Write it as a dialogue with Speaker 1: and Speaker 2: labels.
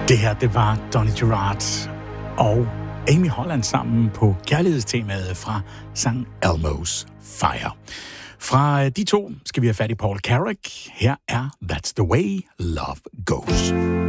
Speaker 1: Det her, det var Donny Gerard og Amy Holland sammen på kærlighedstemaet fra St. Elmo's Fire. Fra de to skal vi have fat i Paul Carrack. Her er That's the Way Love Goes.